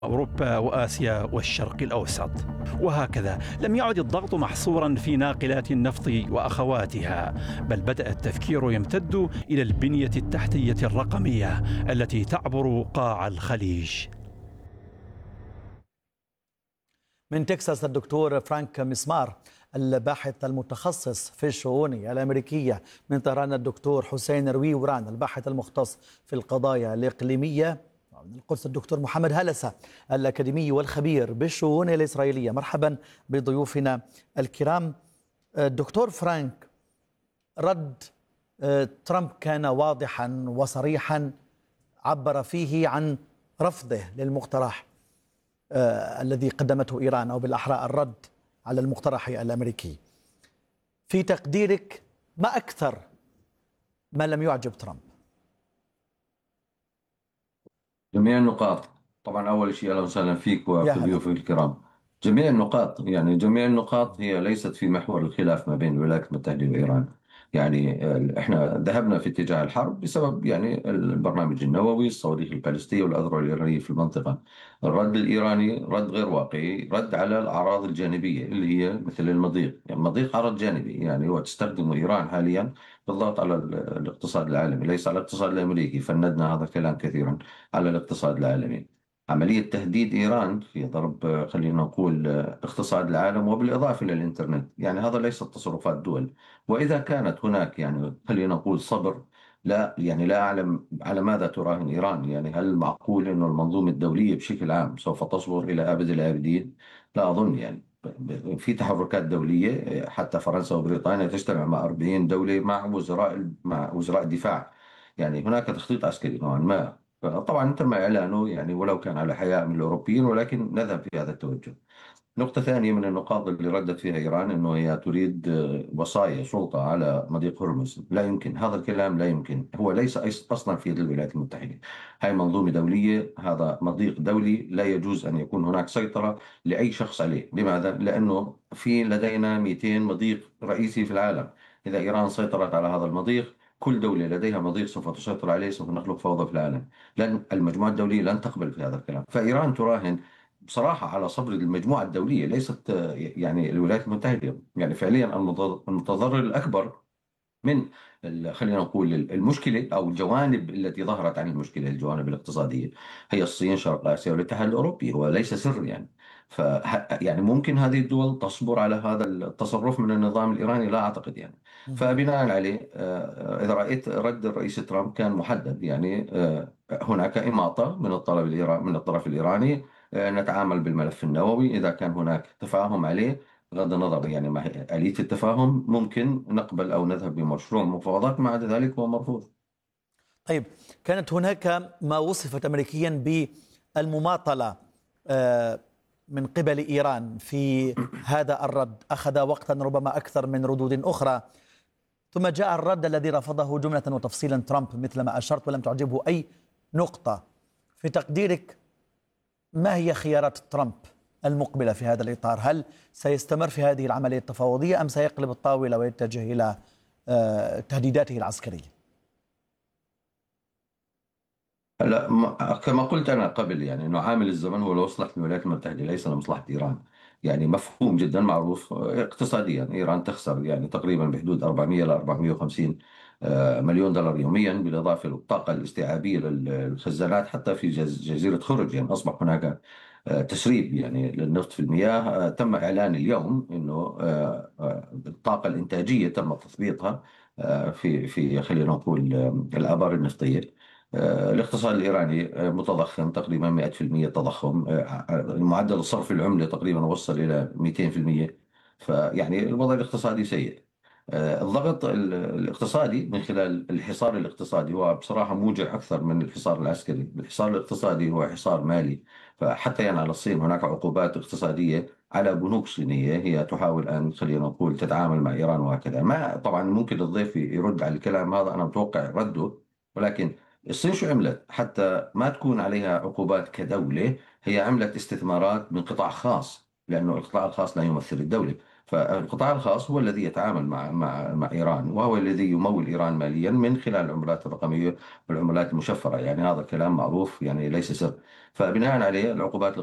أوروبا وآسيا والشرق الأوسط. وهكذا لم يعد الضغط محصورا في ناقلات النفط وأخواتها، بل بدأ التفكير يمتد إلى البنية التحتية الرقمية التي تعبر قاع الخليج. من تكساس الدكتور فرانك مسمار الباحث المتخصص في الشؤون الأمريكية. من طهران الدكتور حسين رويوران الباحث المختص في القضايا الإقليمية. من القدس الدكتور محمد هلسة الأكاديمي والخبير بالشؤون الإسرائيلية. مرحبا بضيوفنا الكرام. دكتور فرانك، رد ترامب كان واضحا وصريحا، عبر فيه عن رفضه للمقترح الذي قدمته إيران، أو بالأحرى الرد على المقترح الأمريكي. في تقديرك ما أكثر ما لم يعجب ترامب؟ جميع النقاط. طبعا أول شيء أهلا وسهلا فيك يا وفي هلا. ضيوفك الكرام. جميع النقاط، يعني جميع النقاط هي ليست في محور الخلاف ما بين الولايات المتحدة وإيران. يعني احنا ذهبنا في اتجاه الحرب بسبب يعني البرنامج النووي، الصواريخ البالستية والأذرع الإيرانية في المنطقة. الرد الإيراني رد غير واقعي، رد على الأعراض الجانبية اللي هي مثل المضيق. يعني المضيق عرض جانبي، يعني وتستخدمه إيران حاليا بالضغط على الاقتصاد العالمي، ليس على الاقتصاد الأمريكي. فندنا هذا الكلام كثيرا على الاقتصاد العالمي. عملية تهديد إيران في ضرب خلينا نقول اقتصاد العالم، وبالإضافة إلى الإنترنت. يعني هذا ليست تصرفات دول. وإذا كانت هناك يعني خلينا نقول صبر، لا يعني لا أعلم على ماذا تراهن إيران. يعني هل معقول أن المنظومة الدولية بشكل عام سوف تصبر إلى أبد الآبدين؟ لا أظن. يعني في تحركات دولية، حتى فرنسا وبريطانيا تجتمع مع 40 دولة مع وزراء الدفاع. يعني هناك تخطيط عسكري نوعا ما. طبعا تم إعلانه يعني ولو كان على حياء من الأوروبيين، ولكن نذهب في هذا التوجه. نقطة ثانية من النقاط اللي ردت فيها إيران أنه هي تريد وصاية سلطة على مضيق هرمز. لا يمكن، هذا الكلام لا يمكن. هو ليس أصلا في يد الولايات المتحدة. هاي منظومة دولية، هذا مضيق دولي، لا يجوز أن يكون هناك سيطرة لأي شخص عليه. لماذا؟ لأنه في لدينا 200 مضيق رئيسي في العالم. إذا إيران سيطرت على هذا المضيق، كل دولة لديها مضيق سوف تسيطر عليه، سوف نخلق فوضى في العالم. لن المجموعة الدولية لن تقبل في هذا الكلام. فإيران تراهن بصراحة على صبر المجموعة الدولية، ليست يعني الولايات المتحدة. يعني فعليا المتضرر الأكبر من خلينا نقول المشكلة أو الجوانب التي ظهرت عن المشكلة، الجوانب الاقتصادية، هي الصين، شرق آسيا، والاتحاد الأوروبي. هو ليس سر يعني. ف يعني ممكن هذه الدول تصبر على هذا التصرف من النظام الإيراني؟ لا أعتقد يعني. فبناء عليه إذا رأيت رد الرئيس ترامب كان محدد. يعني هناك إماطة من من الطرف الإيراني. نتعامل بالملف النووي، إذا كان هناك تفاهم عليه بغض النظر يعني ما هي آلية التفاهم، ممكن نقبل أو نذهب بمشروع مفاوضات. مع ذلك هو مرفوض. طيب، كانت هناك ما وصفت أمريكيا بالمماطلة من قبل إيران في هذا الرد. أخذ وقتا ربما أكثر من ردود أخرى، ثم جاء الرد الذي رفضه جملة وتفصيلا ترامب مثل ما أشرت، ولم تعجبه أي نقطة. في تقديرك ما هي خيارات ترامب المقبلة في هذا الإطار؟ هل سيستمر في هذه العملية التفاوضية أم سيقلب الطاولة ويتجه إلى تهديداته العسكرية؟ هلا كما قلت أنا قبل، يعني أنه عامل الزمن هو لمصلحة الولايات المتحدة ليس لمصلحة إيران. يعني مفهوم جدا معروف. اقتصاديا إيران تخسر يعني تقريبا بحدود 400 إلى 450 مليون دولار يوميا، بالإضافة للطاقة الاستيعابية للخزانات حتى في جزيرة خرج. يعني أصبح هناك تسريب يعني للنفط في المياه. تم إعلان اليوم أنه الطاقة الإنتاجية تم تثبيتها في خلينا نقول الآبار النفطية. الاقتصاد الإيراني متضخم تقريبا 100% تضخم. معدل الصرف العملة تقريبا وصل إلى 200%. فيعني الوضع الاقتصادي سيء. الضغط الاقتصادي من خلال الحصار الاقتصادي هو بصراحة موجع أكثر من الحصار العسكري. الحصار الاقتصادي هو حصار مالي. فحتى يعني على الصين هناك عقوبات اقتصادية على بنوك صينية هي تحاول أن خلينا نقول تتعامل مع إيران وهكذا. ما طبعا ممكن الضيف يرد على الكلام هذا، أنا متوقع رده. ولكن الصين شو عملت حتى ما تكون عليها عقوبات كدولة؟ هي عملت استثمارات من قطاع خاص، لأنه القطاع الخاص لا يمثل الدولة. فالقطاع الخاص هو الذي يتعامل مع إيران، وهو الذي يمول إيران ماليا من خلال العملات الرقمية والعملات المشفرة. يعني هذا كلام معروف، يعني ليس سر. فبناء عليه العقوبات